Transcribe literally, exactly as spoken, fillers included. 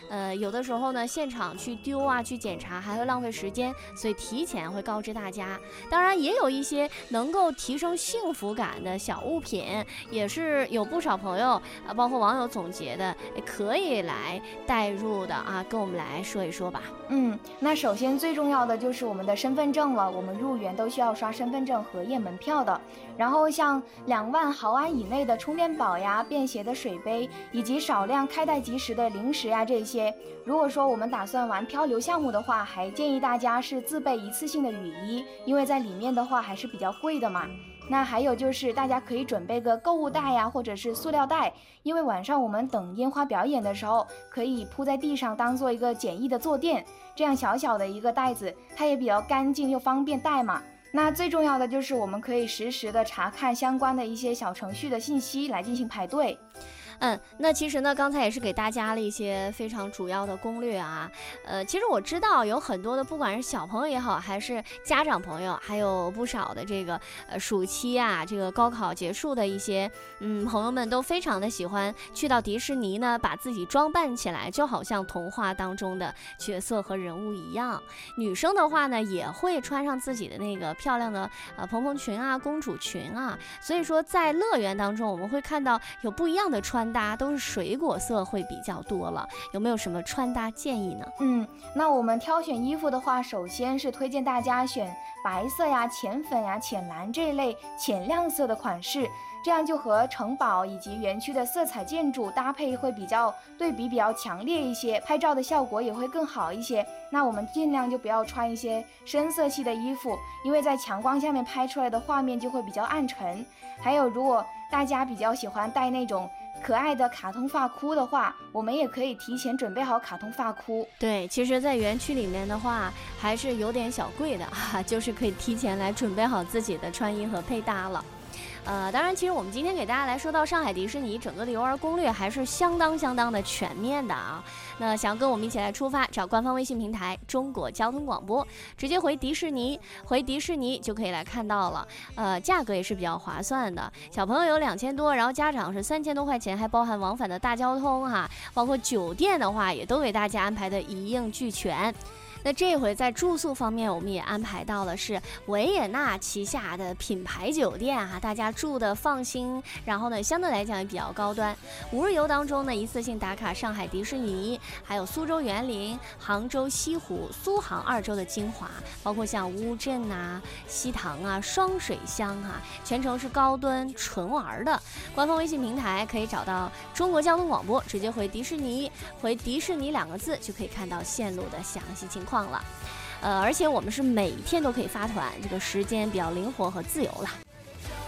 呃，有的时候呢，现场去丢啊，去检查还会浪费时间，所以提前会告知大家。当然，也有一些能够提升幸福感的小物品，也是有不少朋友啊，包括网友总结的，可以来带入的啊，跟我们来说一说吧。 嗯，那首先最重要的就是我们的身份证了，我们入园都需要刷身份证核验门票的。然后像两万毫安以内的充电宝呀、便携的水杯，以及少量开袋即食的零食呀这些，如果说我们打算玩漂流项目的话，还建议大家是自备一次性的雨衣，因为在里面的话还是比较贵的嘛。那还有就是大家可以准备个购物袋呀，或者是塑料袋，因为晚上我们等烟花表演的时候，可以铺在地上当做一个简易的坐垫，这样小小的一个袋子，它也比较干净又方便带嘛。那最重要的就是我们可以实时的查看相关的一些小程序的信息来进行排队。 嗯，那其实呢，刚才也是给大家了一些非常主要的攻略啊。呃，其实我知道有很多的，不管是小朋友也好，还是家长朋友，还有不少的这个呃暑期啊，这个高考结束的一些嗯朋友们都非常的喜欢去到迪士尼呢，把自己装扮起来，就好像童话当中的角色和人物一样。女生的话呢，也会穿上自己的那个漂亮的呃蓬蓬裙啊、公主裙啊。所以说，在乐园当中，我们会看到有不一样的穿搭，都是水果色会比较多了。有没有什么穿搭建议呢？ 嗯，那我们挑选衣服的话，首先是推荐大家选白色呀、浅粉呀、浅蓝这一类浅亮色的款式，这样就和城堡以及园区的色彩建筑搭配会比较对比比较强烈一些，拍照的效果也会更好一些。那我们尽量就不要穿一些深色系的衣服，因为在强光下面拍出来的画面就会比较暗沉。还有，如果大家比较喜欢戴那种可爱的卡通发箍的话，我们也可以提前准备好卡通发箍。 对，其实在园区里面的话还是有点小贵的哈，就是可以提前来准备好自己的穿衣和配搭了。呃，当然，其实我们今天给大家来说到上海迪士尼整个的游玩攻略还是相当相当的全面的啊。那想跟我们一起来出发，找官方微信平台中国交通广播，直接回迪士尼，回迪士尼就可以来看到了。呃，价格也是比较划算的，小朋友有两千多，然后家长是三千多块钱，还包含往返的大交通哈，包括酒店的话也都给大家安排的一应俱全。那这回在住宿方面，我们也安排到了是维也纳旗下的品牌酒店啊，大家住的放心，然后呢，相对来讲也比较高端。五日游当中呢，一次性打卡上海迪士尼，还有苏州园林、杭州西湖、苏杭二州的精华，包括像乌镇啊、西塘啊、双水乡啊，全程是高端纯玩的。官方微信平台可以找到中国交通广播，直接回迪士尼，回迪士尼两个字就可以看到线路的详细情况了。呃，而且我们是每天都可以发团，这个时间比较灵活和自由了。